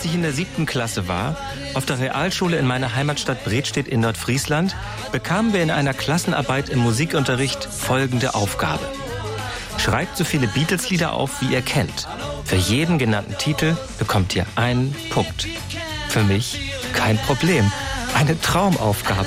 Als ich in der 7. Klasse war, auf der Realschule in meiner Heimatstadt Bredstedt in Nordfriesland, bekamen wir in einer Klassenarbeit im Musikunterricht folgende Aufgabe. Schreibt so viele Beatles-Lieder auf, wie ihr kennt. Für jeden genannten Titel bekommt ihr einen Punkt. Für mich kein Problem. Eine Traumaufgabe.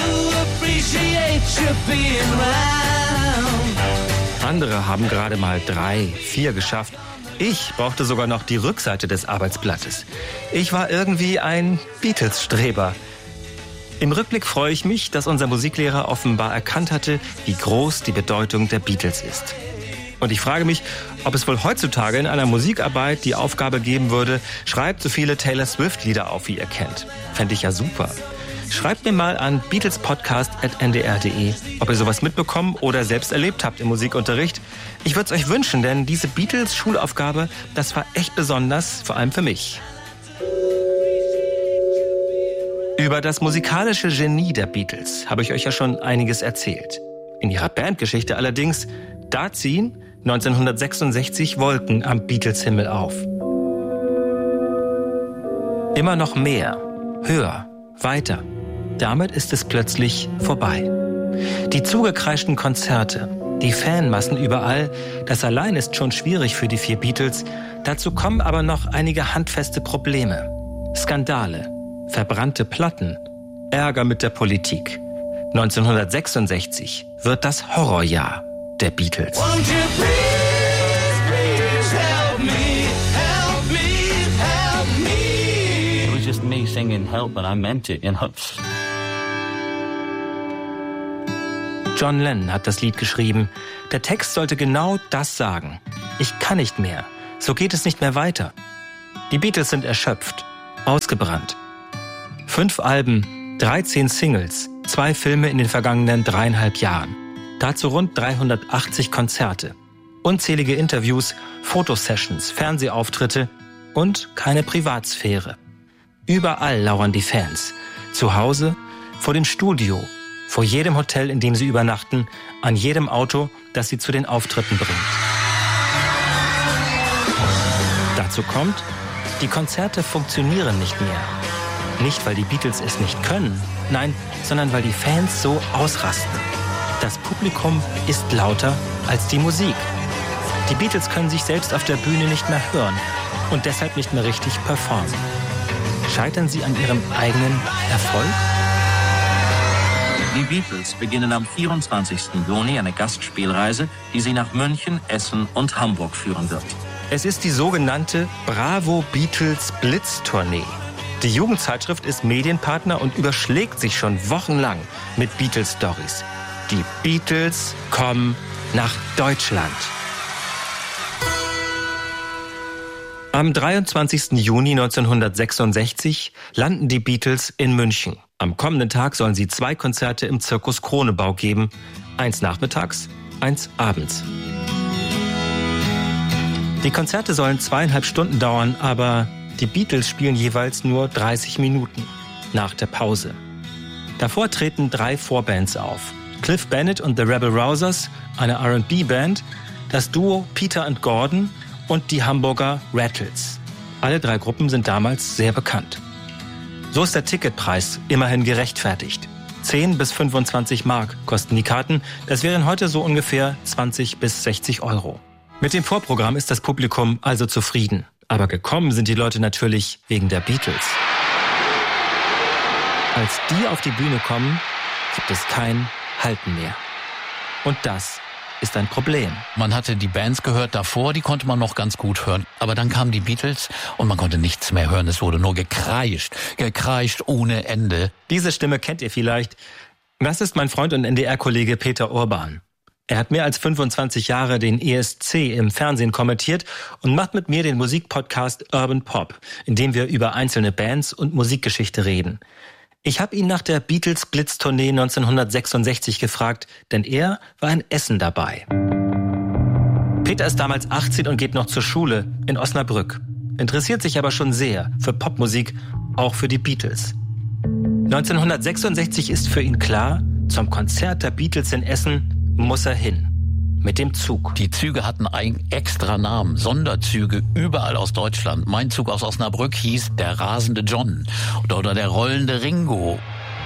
Andere haben gerade mal 3, 4 geschafft. Ich brauchte sogar noch die Rückseite des Arbeitsblattes. Ich war irgendwie ein Beatles-Streber. Im Rückblick freue ich mich, dass unser Musiklehrer offenbar erkannt hatte, wie groß die Bedeutung der Beatles ist. Und ich frage mich, ob es wohl heutzutage in einer Musikarbeit die Aufgabe geben würde, schreibt so viele Taylor Swift-Lieder auf, wie ihr kennt. Fände ich ja super. Schreibt mir mal an beatlespodcast@ndr.de, ob ihr sowas mitbekommen oder selbst erlebt habt im Musikunterricht. Ich würde es euch wünschen, denn diese Beatles-Schulaufgabe, das war echt besonders, vor allem für mich. Über das musikalische Genie der Beatles habe ich euch ja schon einiges erzählt. In ihrer Bandgeschichte allerdings, da ziehen 1966 Wolken am Beatles-Himmel auf. Immer noch mehr, höher, weiter. Damit ist es plötzlich vorbei. Die zugekreischten Konzerte, die Fanmassen überall, das allein ist schon schwierig für die 4 Beatles. Dazu kommen aber noch einige handfeste Probleme. Skandale, verbrannte Platten, Ärger mit der Politik. 1966 wird das Horrorjahr der Beatles. It was just me singing help and I meant it, you know. John Lennon hat das Lied geschrieben. Der Text sollte genau das sagen. Ich kann nicht mehr. So geht es nicht mehr weiter. Die Beatles sind erschöpft, ausgebrannt. 5 Alben, 13 Singles, 2 Filme in den vergangenen 3,5 Jahren. Dazu rund 380 Konzerte, unzählige Interviews, Fotosessions, Fernsehauftritte und keine Privatsphäre. Überall lauern die Fans. Zu Hause, vor dem Studio, vor jedem Hotel, in dem sie übernachten, an jedem Auto, das sie zu den Auftritten bringt. Dazu kommt, die Konzerte funktionieren nicht mehr. Nicht, weil die Beatles es nicht können, nein, sondern weil die Fans so ausrasten. Das Publikum ist lauter als die Musik. Die Beatles können sich selbst auf der Bühne nicht mehr hören und deshalb nicht mehr richtig performen. Scheitern sie an ihrem eigenen Erfolg? Die Beatles beginnen am 24. Juni eine Gastspielreise, die sie nach München, Essen und Hamburg führen wird. Es ist die sogenannte Bravo Beatles Blitz-Tournee. Die Jugendzeitschrift ist Medienpartner und überschlägt sich schon wochenlang mit Beatles-Stories. Die Beatles kommen nach Deutschland. Am 23. Juni 1966 landen die Beatles in München. Am kommenden Tag sollen sie 2 Konzerte im Zirkus Kronebau geben. 1 nachmittags, 1 abends. Die Konzerte sollen 2,5 Stunden dauern, aber die Beatles spielen jeweils nur 30 Minuten nach der Pause. Davor treten 3 Vorbands auf. Cliff Bennett und The Rebel Rousers, eine R&B-Band, das Duo Peter and Gordon und die Hamburger Rattles. Alle 3 Gruppen sind damals sehr bekannt. So ist der Ticketpreis immerhin gerechtfertigt. 10 bis 25 Mark kosten die Karten. Das wären heute so ungefähr 20 bis 60 Euro. Mit dem Vorprogramm ist das Publikum also zufrieden. Aber gekommen sind die Leute natürlich wegen der Beatles. Als die auf die Bühne kommen, gibt es kein Halten mehr. Und das ist ein Problem. Man hatte die Bands gehört davor, die konnte man noch ganz gut hören. Aber dann kamen die Beatles und man konnte nichts mehr hören. Es wurde nur gekreischt ohne Ende. Diese Stimme kennt ihr vielleicht. Das ist mein Freund und NDR-Kollege Peter Urban. Er hat mehr als 25 Jahre den ESC im Fernsehen kommentiert und macht mit mir den Musikpodcast Urban Pop, in dem wir über einzelne Bands und Musikgeschichte reden. Ich habe ihn nach der Beatles-Blitz-Tournee 1966 gefragt, denn er war in Essen dabei. Peter ist damals 18 und geht noch zur Schule in Osnabrück, interessiert sich aber schon sehr für Popmusik, auch für die Beatles. 1966 ist für ihn klar, zum Konzert der Beatles in Essen muss er hin. mit dem Zug. Die Züge hatten einen extra Namen, Sonderzüge überall aus Deutschland. Mein Zug aus Osnabrück hieß der rasende John oder der rollende Ringo.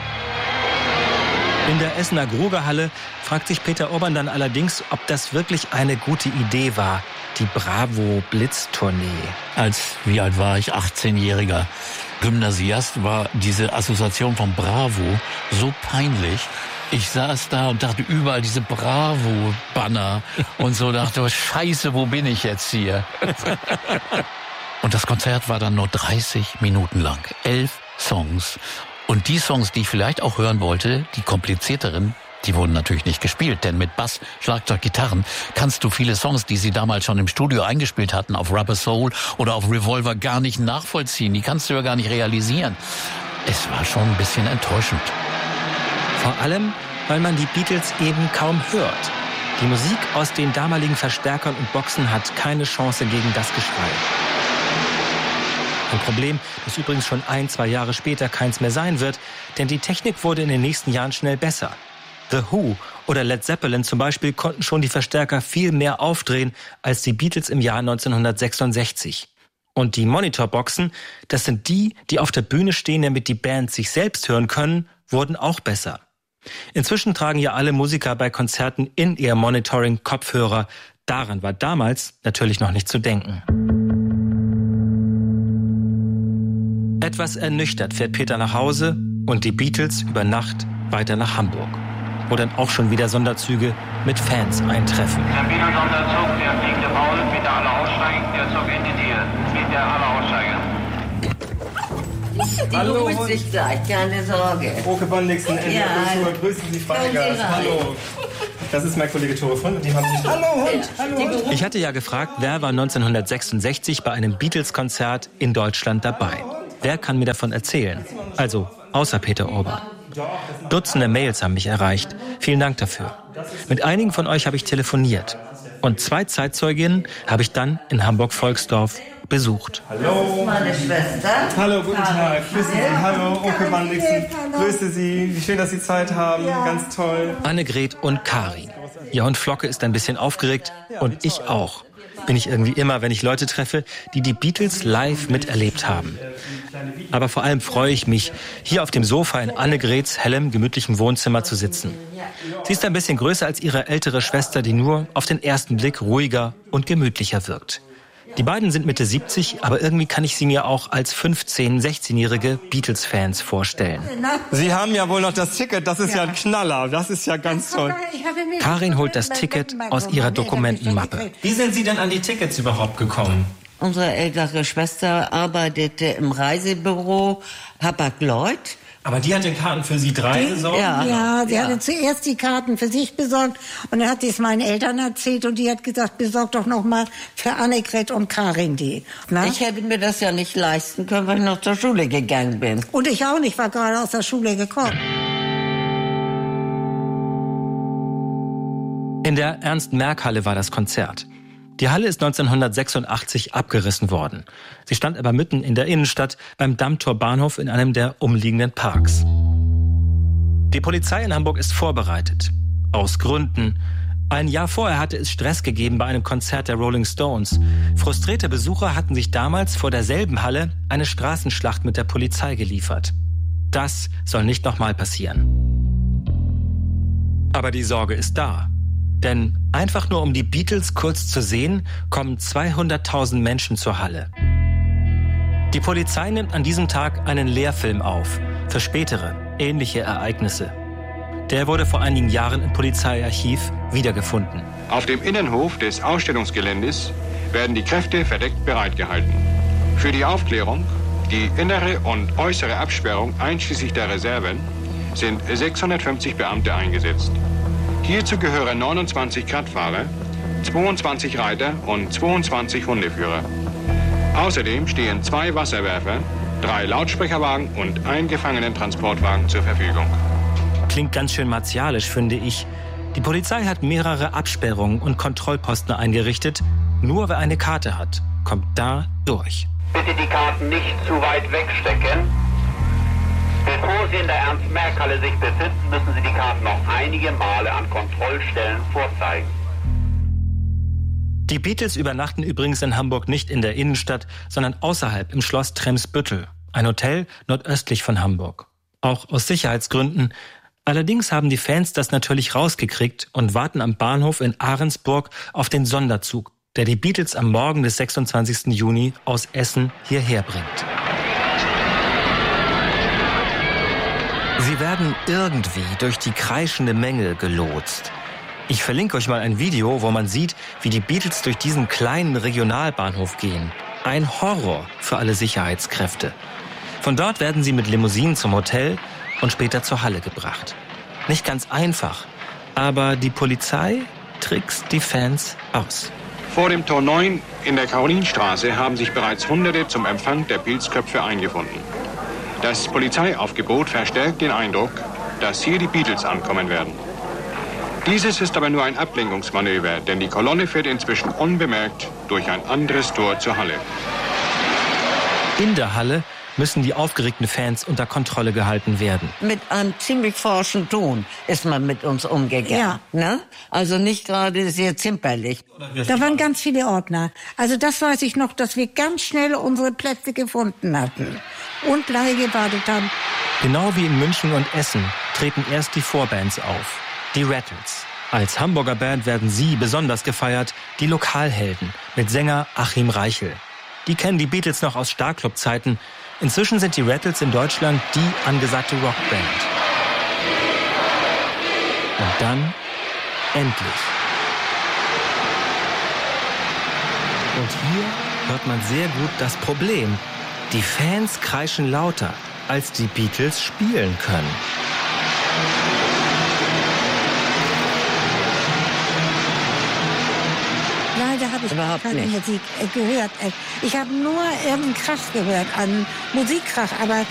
In der Essener Grugerhalle fragt sich Peter Urban dann allerdings, ob das wirklich eine gute Idee war, die Bravo-Blitz-Tournee. Wie alt war ich? 18-jähriger Gymnasiast war diese Assoziation von Bravo so peinlich. Ich saß da und dachte überall diese Bravo-Banner und so dachte, oh, Scheiße, wo bin ich jetzt hier? Und das Konzert war dann nur 30 Minuten lang. 11 Songs. Und die Songs, die ich vielleicht auch hören wollte, die komplizierteren, die wurden natürlich nicht gespielt, denn mit Bass, Schlagzeug, Gitarren kannst du viele Songs, die sie damals schon im Studio eingespielt hatten, auf Rubber Soul oder auf Revolver gar nicht nachvollziehen. Die kannst du ja gar nicht realisieren. Es war schon ein bisschen enttäuschend. Vor allem, weil man die Beatles eben kaum hört. Die Musik aus den damaligen Verstärkern und Boxen hat keine Chance gegen das Geschrei. Ein Problem, das übrigens schon 1-2 Jahre später keins mehr sein wird, denn die Technik wurde in den nächsten Jahren schnell besser. The Who oder Led Zeppelin zum Beispiel konnten schon die Verstärker viel mehr aufdrehen als die Beatles im Jahr 1966. Und die Monitorboxen, das sind die, die auf der Bühne stehen, damit die Bands sich selbst hören können, wurden auch besser. Inzwischen tragen ja alle Musiker bei Konzerten in ihr Monitoring Kopfhörer. Daran war damals natürlich noch nicht zu denken. Etwas ernüchtert fährt Peter nach Hause und die Beatles über Nacht weiter nach Hamburg, wo dann auch schon wieder Sonderzüge mit Fans eintreffen. Der Beatles-Sonderzug, der fliegende Paul, bitte alle aussteigen, der Zug in die Nähe. Bitte alle aussteigen. Die beruhigt sich gleich, keine Sorge. Oke Bondixen, grüßen Sie, Freigast. Hallo. Das ist mein Kollege Tore von, mit dem haben Sie... Hallo Hund, hallo. Ich hatte ja gefragt, wer war 1966 bei einem Beatles-Konzert in Deutschland dabei? Wer kann mir davon erzählen? Also, außer Peter Urban. Dutzende Mails haben mich erreicht. Vielen Dank dafür. Mit einigen von euch habe ich telefoniert. Und 2 Zeitzeuginnen habe ich dann in Hamburg-Volksdorf besucht. Hallo. Meine Schwester. Hallo, guten Tag. Grüße Sie. Hallo, Oke Bondixen. Grüße Sie. Wie schön, dass Sie Zeit haben. Ja. Ganz toll. Annegret und Karin. Ihr Hund Flocke ist ein bisschen aufgeregt und ich auch. Bin ich irgendwie immer, wenn ich Leute treffe, die die Beatles live miterlebt haben. Aber vor allem freue ich mich, hier auf dem Sofa in Annegrets hellem, gemütlichem Wohnzimmer zu sitzen. Sie ist ein bisschen größer als ihre ältere Schwester, die nur auf den ersten Blick ruhiger und gemütlicher wirkt. Die beiden sind Mitte 70, aber irgendwie kann ich sie mir auch als 15-, 16-jährige Beatles-Fans vorstellen. Sie haben ja wohl noch das Ticket, das ist ja ein Knaller, das ist ja ganz toll. Karin holt das Ticket aus ihrer Dokumentenmappe. Wie sind Sie denn an die Tickets überhaupt gekommen? Unsere ältere Schwester arbeitete im Reisebüro Hapag-Lloyd. Aber die hat den Karten für Sie 3 besorgt? Ja, sie hatte zuerst die Karten für sich besorgt und dann hat sie es meinen Eltern erzählt und die hat gesagt, besorg doch noch mal für Annegret und Karin die. Na? Ich hätte mir das ja nicht leisten können, weil ich noch zur Schule gegangen bin. Und ich auch nicht, war gerade aus der Schule gekommen. In der Ernst-Merck-Halle war das Konzert. Die Halle ist 1986 abgerissen worden. Sie stand aber mitten in der Innenstadt beim Dammtor Bahnhof in einem der umliegenden Parks. Die Polizei in Hamburg ist vorbereitet. Aus Gründen. Ein Jahr vorher hatte es Stress gegeben bei einem Konzert der Rolling Stones. Frustrierte Besucher hatten sich damals vor derselben Halle eine Straßenschlacht mit der Polizei geliefert. Das soll nicht nochmal passieren. Aber die Sorge ist da. Denn einfach nur um die Beatles kurz zu sehen, kommen 200.000 Menschen zur Halle. Die Polizei nimmt an diesem Tag einen Lehrfilm auf für spätere, ähnliche Ereignisse. Der wurde vor einigen Jahren im Polizeiarchiv wiedergefunden. Auf dem Innenhof des Ausstellungsgeländes werden die Kräfte verdeckt bereitgehalten. Für die Aufklärung, die innere und äußere Absperrung einschließlich der Reserven sind 650 Beamte eingesetzt. Hierzu gehören 29 Radfahrer, 22 Reiter und 22 Hundeführer. Außerdem stehen 2 Wasserwerfer, 3 Lautsprecherwagen und ein Gefangenentransportwagen zur Verfügung. Klingt ganz schön martialisch, finde ich. Die Polizei hat mehrere Absperrungen und Kontrollposten eingerichtet. Nur wer eine Karte hat, kommt da durch. Bitte die Karten nicht zu weit wegstecken. Bevor Sie in der Ernst-Merck-Halle sich befinden, müssen Sie die Karten noch einige Male an Kontrollstellen vorzeigen. Die Beatles übernachten übrigens in Hamburg nicht in der Innenstadt, sondern außerhalb im Schloss Tremsbüttel, ein Hotel nordöstlich von Hamburg. Auch aus Sicherheitsgründen. Allerdings haben die Fans das natürlich rausgekriegt und warten am Bahnhof in Ahrensburg auf den Sonderzug, der die Beatles am Morgen des 26. Juni aus Essen hierher bringt. Sie werden irgendwie durch die kreischende Menge gelotst. Ich verlinke euch mal ein Video, wo man sieht, wie die Beatles durch diesen kleinen Regionalbahnhof gehen. Ein Horror für alle Sicherheitskräfte. Von dort werden sie mit Limousinen zum Hotel und später zur Halle gebracht. Nicht ganz einfach, aber die Polizei trickst die Fans aus. Vor dem Tor 9 in der Karolinstraße haben sich bereits Hunderte zum Empfang der Pilzköpfe eingefunden. Das Polizeiaufgebot verstärkt den Eindruck, dass hier die Beatles ankommen werden. Dieses ist aber nur ein Ablenkungsmanöver, denn die Kolonne fährt inzwischen unbemerkt durch ein anderes Tor zur Halle. In der Halle müssen die aufgeregten Fans unter Kontrolle gehalten werden. Mit einem ziemlich forschen Ton ist man mit uns umgegangen. Ja. Ne? Also nicht gerade sehr zimperlich. Da waren ganz viele Ordner. Also das weiß ich noch, dass wir ganz schnell unsere Plätze gefunden hatten und lange gewartet haben. Genau wie in München und Essen treten erst die Vorbands auf. Die Rattles. Als Hamburger Band werden sie besonders gefeiert, die Lokalhelden mit Sänger Achim Reichel. Die kennen die Beatles noch aus Starclub-Zeiten. Inzwischen sind die Rattles in Deutschland die angesagte Rockband. Und dann endlich. Und hier hört man sehr gut das Problem. Die Fans kreischen lauter, als die Beatles spielen können. Leider habe ich Überhaupt keine nicht. Musik gehört. Ich habe nur irgendeinen Krach gehört, einen Musikkrach, aber